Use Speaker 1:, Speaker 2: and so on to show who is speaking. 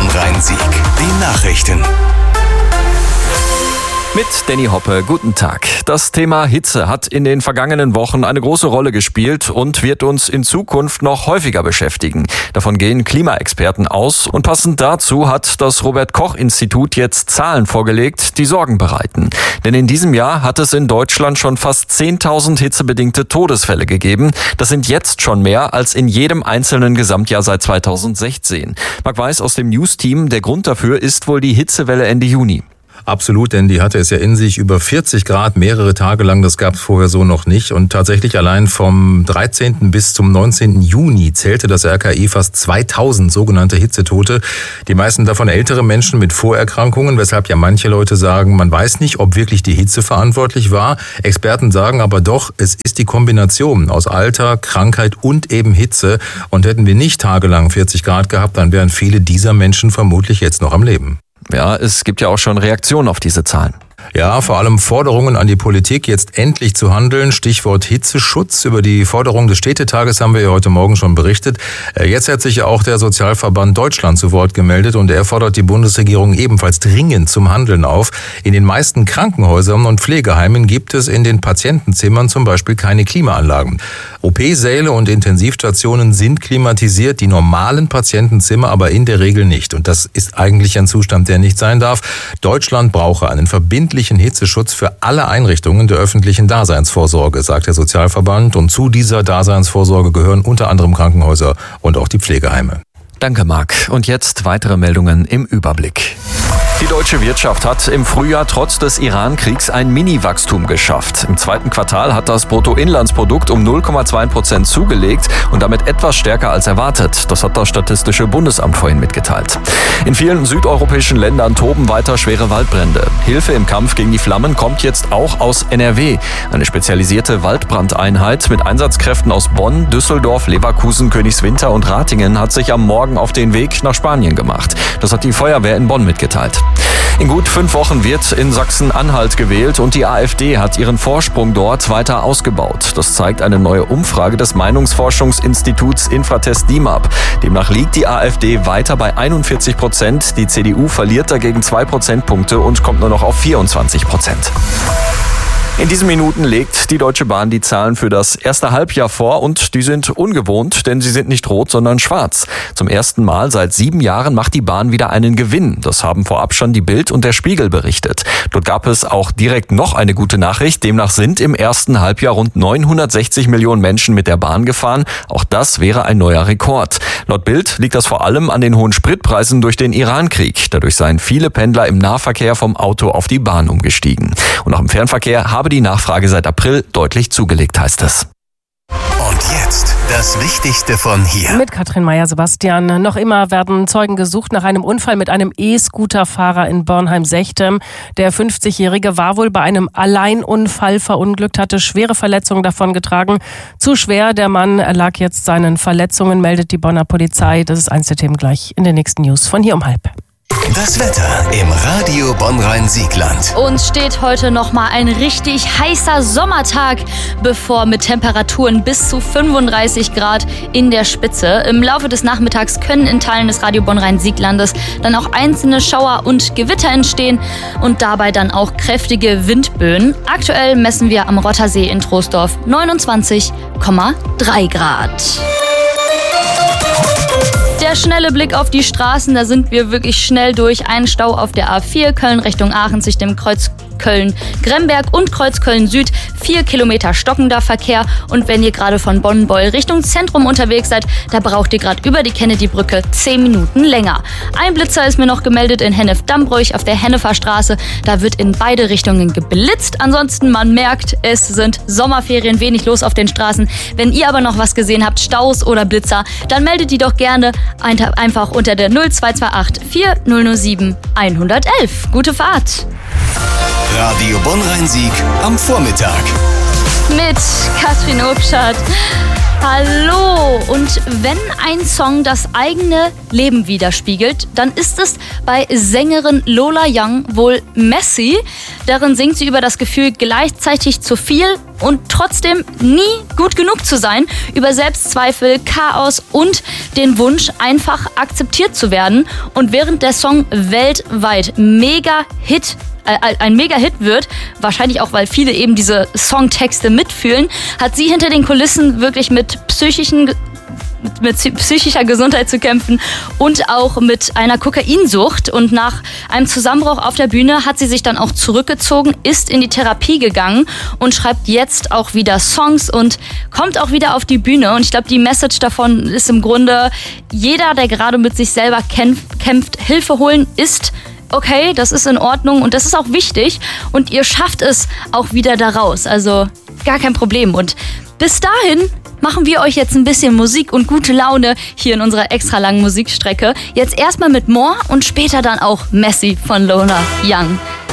Speaker 1: Bonn-Rhein-Sieg. Die Nachrichten.
Speaker 2: Mit Danny Hoppe, guten Tag. Das Thema Hitze hat in den vergangenen Wochen eine große Rolle gespielt und wird uns in Zukunft noch häufiger beschäftigen. Davon gehen Klimaexperten aus und passend dazu hat das Robert-Koch-Institut jetzt Zahlen vorgelegt, die Sorgen bereiten. Denn in diesem Jahr hat es in Deutschland schon fast 10.000 hitzebedingte Todesfälle gegeben. Das sind jetzt schon mehr als in jedem einzelnen Gesamtjahr seit 2016. Marc Weiß aus dem News-Team, der Grund dafür ist wohl die Hitzewelle Ende Juni.
Speaker 3: Absolut, denn die hatte es ja in sich, über 40 Grad mehrere Tage lang, das gab es vorher so noch nicht. Und tatsächlich allein vom 13. bis zum 19. Juni zählte das RKI fast 2000 sogenannte Hitzetote. Die meisten davon ältere Menschen mit Vorerkrankungen, weshalb ja manche Leute sagen, man weiß nicht, ob wirklich die Hitze verantwortlich war. Experten sagen aber doch, es ist die Kombination aus Alter, Krankheit und eben Hitze. Und hätten wir nicht tagelang 40 Grad gehabt, dann wären viele dieser Menschen vermutlich jetzt noch am Leben.
Speaker 2: Ja, es gibt ja auch schon Reaktionen auf diese Zahlen.
Speaker 3: Ja, vor allem Forderungen an die Politik, jetzt endlich zu handeln. Stichwort Hitzeschutz. Über die Forderung des Städtetages haben wir ja heute Morgen schon berichtet. Jetzt hat sich ja auch der Sozialverband Deutschland zu Wort gemeldet und er fordert die Bundesregierung ebenfalls dringend zum Handeln auf. In den meisten Krankenhäusern und Pflegeheimen gibt es in den Patientenzimmern zum Beispiel keine Klimaanlagen. OP-Säle und Intensivstationen sind klimatisiert, die normalen Patientenzimmer aber in der Regel nicht. Und das ist eigentlich ein Zustand, der nicht sein darf. Deutschland brauche einen verbindlichen Hitzeschutz für alle Einrichtungen der öffentlichen Daseinsvorsorge, sagt der Sozialverband. Und zu dieser Daseinsvorsorge gehören unter anderem Krankenhäuser und auch die Pflegeheime.
Speaker 2: Danke, Marc. Und jetzt weitere Meldungen im Überblick. Die deutsche Wirtschaft hat im Frühjahr trotz des Iran-Kriegs ein Mini-Wachstum geschafft. Im zweiten Quartal hat das Bruttoinlandsprodukt um 0,2% zugelegt und damit etwas stärker als erwartet. Das hat das Statistische Bundesamt vorhin mitgeteilt. In vielen südeuropäischen Ländern toben weiter schwere Waldbrände. Hilfe im Kampf gegen die Flammen kommt jetzt auch aus NRW. Eine spezialisierte Waldbrandeinheit mit Einsatzkräften aus Bonn, Düsseldorf, Leverkusen, Königswinter und Ratingen hat sich am Morgen auf den Weg nach Spanien gemacht. Das hat die Feuerwehr in Bonn mitgeteilt. In gut 5 Wochen wird in Sachsen-Anhalt gewählt und die AfD hat ihren Vorsprung dort weiter ausgebaut. Das zeigt eine neue Umfrage des Meinungsforschungsinstituts Infratest DIMAP. Demnach liegt die AfD weiter bei 41%. Die CDU verliert dagegen 2 Prozentpunkte und kommt nur noch auf 24%. In diesen Minuten legt die Deutsche Bahn die Zahlen für das erste Halbjahr vor und die sind ungewohnt, denn sie sind nicht rot, sondern schwarz. Zum ersten Mal seit 7 Jahren macht die Bahn wieder einen Gewinn. Das haben vorab schon die Bild und der Spiegel berichtet. Dort gab es auch direkt noch eine gute Nachricht. Demnach sind im ersten Halbjahr rund 960 Millionen Menschen mit der Bahn gefahren. Auch das wäre ein neuer Rekord. Laut Bild liegt das vor allem an den hohen Spritpreisen durch den Iran-Krieg. Dadurch seien viele Pendler im Nahverkehr vom Auto auf die Bahn umgestiegen. Und auch im Fernverkehr habe die Nachfrage seit April deutlich zugelegt, heißt es.
Speaker 1: Und jetzt das Wichtigste von hier.
Speaker 4: Mit Katrin Meyer-Sebastian. Noch immer werden Zeugen gesucht nach einem Unfall mit einem E-Scooter-Fahrer in Bornheim-Sechtem. Der 50-Jährige war wohl bei einem Alleinunfall verunglückt, hatte schwere Verletzungen davongetragen. Zu schwer, der Mann erlag jetzt seinen Verletzungen, meldet die Bonner Polizei. Das ist eins der Themen gleich in den nächsten News von hier um 12:30.
Speaker 1: Das Wetter im Radio Bonn-Rhein-Siegland.
Speaker 5: Uns steht heute nochmal ein richtig heißer Sommertag bevor, mit Temperaturen bis zu 35 Grad in der Spitze. Im Laufe des Nachmittags können in Teilen des Radio Bonn-Rhein-Sieglandes dann auch einzelne Schauer und Gewitter entstehen und dabei dann auch kräftige Windböen. Aktuell messen wir am Rottersee in Troisdorf 29,3 Grad. Der schnelle Blick auf die Straßen, da sind wir wirklich schnell durch. Ein Stau auf der A4 Köln Richtung Aachen zwischen dem Kreuz Köln-Gremberg und Kreuz Köln-Süd. 4 Kilometer stockender Verkehr. Und wenn ihr gerade von Bonn-Beul Richtung Zentrum unterwegs seid, da braucht ihr gerade über die Kennedy-Brücke 10 Minuten länger. Ein Blitzer ist mir noch gemeldet in Hennef-Dammbruch auf der Hennefer Straße. Da wird in beide Richtungen geblitzt. Ansonsten, man merkt, es sind Sommerferien, wenig los auf den Straßen. Wenn ihr aber noch was gesehen habt, Staus oder Blitzer, dann meldet die doch gerne einfach unter der 0228 4007 111. Gute Fahrt!
Speaker 1: Radio Bonn-Rhein-Sieg am Vormittag.
Speaker 5: mit Katrin Obschat. Hallo! Und wenn ein Song das eigene Leben widerspiegelt, dann ist es bei Sängerin Lola Young wohl Messy. Darin singt sie über das Gefühl, gleichzeitig zu viel und trotzdem nie gut genug zu sein, über Selbstzweifel, Chaos und den Wunsch, einfach akzeptiert zu werden. Und während der Song weltweit ein Mega-Hit wird, wahrscheinlich auch, weil viele eben diese Songtexte mitfühlen, hat sie hinter den Kulissen wirklich mit psychischer Gesundheit zu kämpfen und auch mit einer Kokainsucht. Und nach einem Zusammenbruch auf der Bühne hat sie sich dann auch zurückgezogen, ist in die Therapie gegangen und schreibt jetzt auch wieder Songs und kommt auch wieder auf die Bühne. Und ich glaube, die Message davon ist im Grunde, jeder, der gerade mit sich selber kämpft, Hilfe holen ist okay, das ist in Ordnung und das ist auch wichtig und ihr schafft es auch wieder da raus. Also gar kein Problem. Und bis dahin machen wir euch jetzt ein bisschen Musik und gute Laune hier in unserer extra langen Musikstrecke. Jetzt erstmal mit More und später dann auch Messy von Lola Young.